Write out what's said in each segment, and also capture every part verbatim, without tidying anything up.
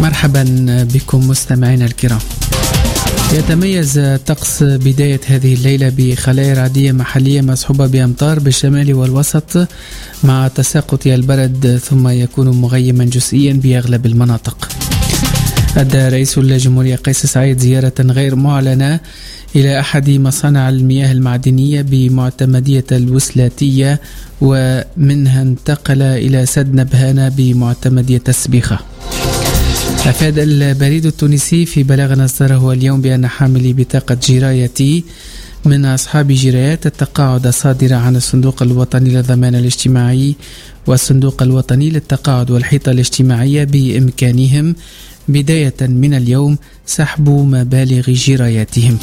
مرحبا بكم مستمعينا الكرام. يتميز طقس بداية هذه الليلة بخلايا رعدية محلية مصحوبة بأمطار بالشمال والوسط مع تساقط البرد، ثم يكون مغيما جزئيا بأغلب المناطق. أدى رئيس الجمهورية قيس سعيد زيارة غير معلنة إلى أحد مصانع المياه المعدنية بمعتمدية الوسلاتية، ومنها انتقل إلى سد نبهانة بمعتمدية السبيخة. أفاد البريد التونسي في بلاغ أصدره اليوم بأن حاملي بطاقة جرايتي من أصحاب جرايات التقاعد الصادرة عن الصندوق الوطني للضمان الاجتماعي والصندوق الوطني للتقاعد والحيطة الاجتماعية بإمكانهم بداية من اليوم سحب مبالغ جراياتهم.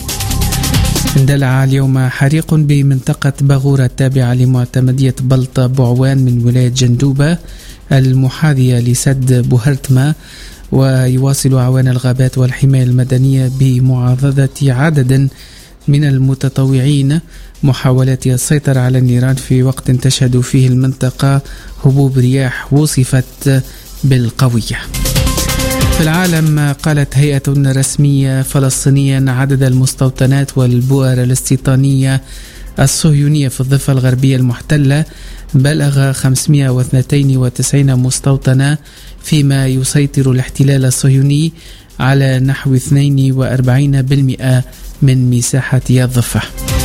اندلع اليوم حريق بمنطقة باغورة التابعة لمعتمدية بلطة بوعوان من ولاية جندوبة المحاذية لسد بوهرتما، ويواصل عوان الغابات والحماية المدنية بمعاضدة عدد من المتطوعين محاولات السيطرة على النيران في وقت تشهد فيه المنطقة هبوب رياح وصفت بالقوية. في العالم، قالت هيئة رسمية فلسطينية عدد المستوطنات والبؤر الاستيطانية الصهيونية في الضفة الغربية المحتلة بلغ خمسمائة واثنين وتسعين مستوطنة، فيما يسيطر الاحتلال الصهيوني على نحو اثنين وأربعين بالمئة من مساحة الضفة.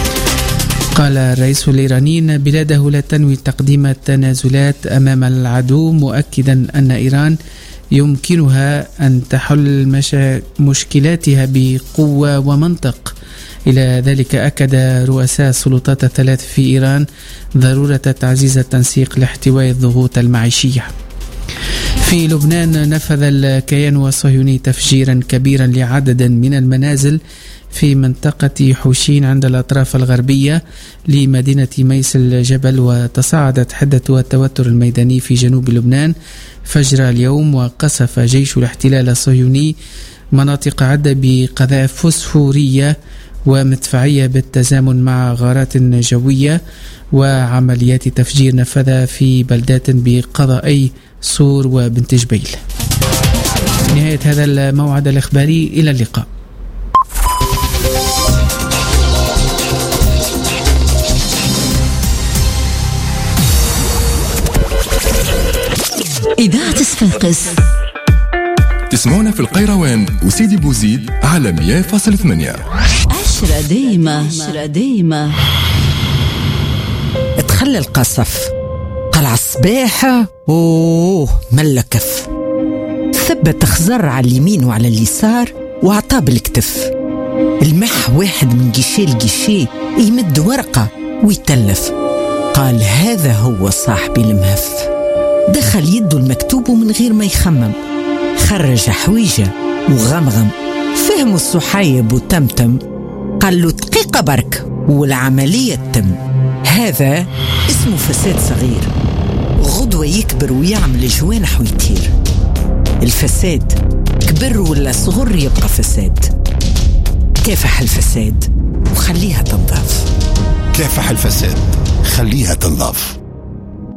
قال الرئيس الإيراني أن بلاده لا تنوي تقديم التنازلات أمام العدو، مؤكدا أن إيران يمكنها أن تحل مشا... مشكلاتها بقوة ومنطق. إلى ذلك أكد رؤساء السلطات الثلاث في إيران ضرورة تعزيز التنسيق لاحتواء الضغوط المعيشية. في لبنان، نفذ الكيان الصهيوني تفجيرا كبيرا لعدد من المنازل في منطقة حوشين عند الأطراف الغربية لمدينة ميس الجبل، وتصاعدت حدة التوتر الميداني في جنوب لبنان فجر اليوم، وقصف جيش الاحتلال الصهيوني مناطق عدة بقذائف فوسفورية ومدفعية بالتزامن مع غارات جوية وعمليات تفجير نفذها في بلدات بقضائي صور وبنت جبيل. نهاية هذا الموعد الإخباري، إلى اللقاء. إذاعة صفاقس تسمعونا في القيروان وسيدي بوزيد على مية فاصلة ثمانية. عشرة دايمة عشرة دايمة. تخلى القصف قلع الصباح أوه ملكف، ثبت خزر على اليمين وعلى اليسار وعطاه بالكتف. المح واحد من قشي لقشي يمد ورقة ويتلف، قال هذا هو صاحبي المهف. دخل يده المكتوب من غير ما يخمم، خرج حويجة وغمغم. فهموا الصحيب وتمتم، قال له دقيقة برك والعملية تتم. هذا اسمه فساد صغير، غدوة يكبر ويعمل جوانح ويطير. الفساد كبر ولا صغر يبقى فساد. كافح الفساد وخليها تنضاف. كافح الفساد خليها تنضاف.